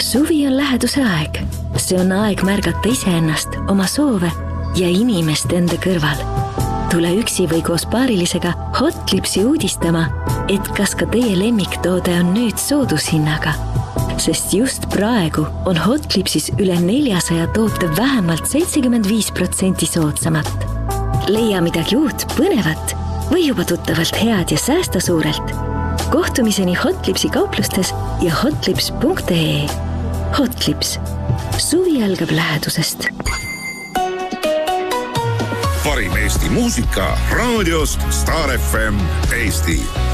Suvi on läheduse aeg. See on aeg märgata iseennast, oma soove ja inimest enda kõrval. Tule üksi või koos paarilisega Hotlipsi uudistama, et kas ka teie lemmiktoode on nüüd soodushinnaga. Sest just praegu on Hotlipsis üle 400 toote vähemalt 75% soodsamat. Leia midagi uut, põnevat või juba tuttavalt head ja säästa suurelt. Kohtumiseni Hotlipsi kauplustes ja hotlips.ee. Hotlips. Suvi algab lähedusest. Parim Eesti muusika raadios Star FM Eesti.